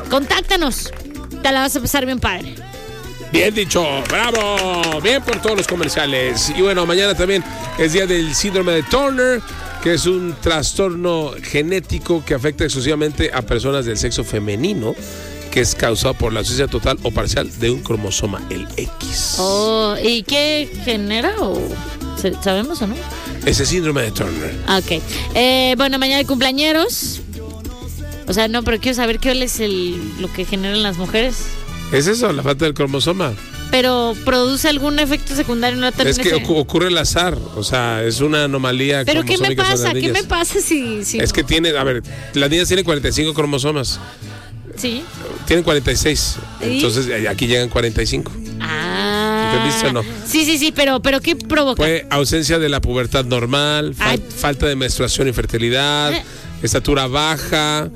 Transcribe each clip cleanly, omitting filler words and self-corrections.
Contáctanos. Te la vas a pasar bien padre. Bien dicho, bravo, bien por todos los comerciales. Y bueno, mañana también es día del síndrome de Turner, que es un trastorno genético que afecta exclusivamente a personas del sexo femenino, que es causado por la ausencia total o parcial de un cromosoma, el X. Oh, ¿y qué genera o sabemos o no? Ese síndrome de Turner. Ok. Bueno, mañana hay cumpleañeros. O sea, no, pero quiero saber qué es lo que generan las mujeres. ¿Es eso? La falta del cromosoma. Pero produce algún efecto secundario. No es que ocurre el azar. O sea, es una anomalía. ¿Pero qué me pasa? ¿Qué me pasa si es que tiene, a ver, las niñas tienen 45 cromosomas. Sí. Tienen 46. ¿Sí? Entonces aquí llegan 45. ¿Entendiste o no? Sí, pero ¿qué provoca? Pues ausencia de la pubertad normal, falta de menstruación y fertilidad, estatura baja,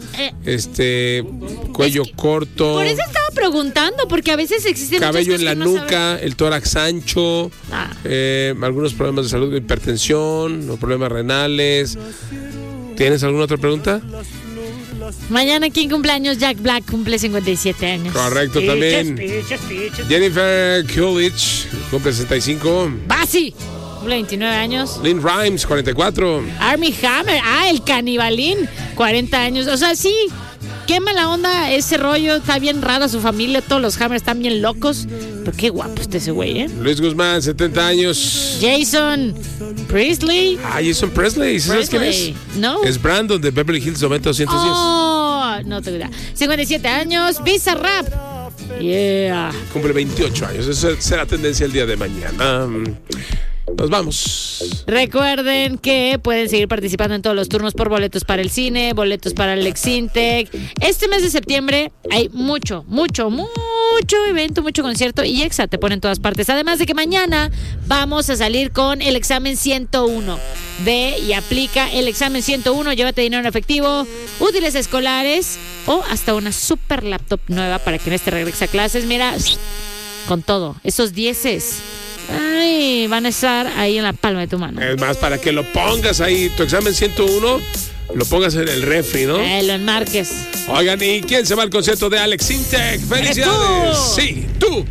cuello corto. Por eso estaba preguntando, porque a veces existen cabello en la nuca, el tórax ancho, algunos problemas de salud, hipertensión, o problemas renales. ¿Tienes alguna otra pregunta? Mañana, ¿quién cumpleaños? Jack Black cumple 57 años. Correcto, también. Jennifer Coolidge cumple 65. Basi cumple 29 años. Lynn Rimes, 44. Armie Hammer, el canibalín, 40 años. O sea, sí, qué mala onda ese rollo. Está bien raro su familia, todos los Hammers están bien locos. Pero qué guapo está ese güey, ¿eh? Luis Guzmán, 70 años. Jason Presley. Jason Presley, ¿sabes quién es? No. Es Brandon de Beverly Hills 90210. No tengo idea. 57 años, Bizarrap. Yeah. Cumple 28 años. Esa será tendencia el día de mañana. Nos vamos. Recuerden que pueden seguir participando en todos los turnos por boletos para el cine, boletos para el Lexintec. Este mes de septiembre hay mucho evento, mucho concierto y Exa te pone en todas partes. Además de que mañana vamos a salir con el examen 101. Ve y aplica el examen 101, llévate dinero en efectivo, útiles escolares o hasta una super laptop nueva para que en este regrese a clases. Mira, con todo, esos 10s. Van a estar ahí en la palma de tu mano. Es más, para que lo pongas ahí, tu examen 101, lo pongas en el refri, ¿no? Lo enmarques. Oigan, ¿y quién se va al concierto de Alex Intec? ¡Felicidades! Sí, tú.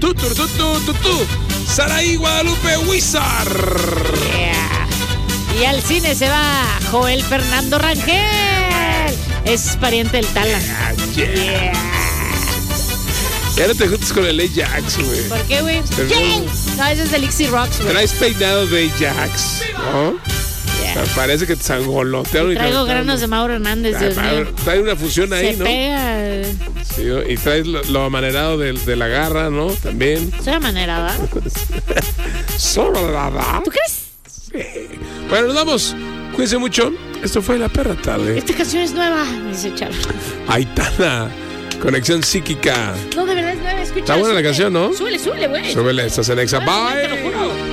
Saraí Guadalupe Wizard. Yeah. Y al cine se va Joel Fernando Rangel. Es pariente del Tala. Yeah. Ya no te juntes con el Ajax, güey. ¿Por qué, güey? No, ese es el Ixie Rocks, güey. Traes peinado de Ajax, ¿no? Yeah. O sea, parece que te sangolotearon. Traigo granos de Mauro Hernández, Dios mío. Trae una fusión ahí, se ¿no? Pega. Sí, y traes lo amanerado de la garra, ¿no? También. ¿Soy amanerada? ¿Solo la verdad? ¿Tú crees? Sí. Bueno, nos vamos. Cuídense mucho. Esto fue La Perra Tarde. Esta canción es nueva, dice Charo. Aitana. Conexión psíquica. No, de verdad es nueva, escucha. Está buena la canción, ¿no? Súbele, güey. Súbele, estás en Exa. Bye. Te lo juro.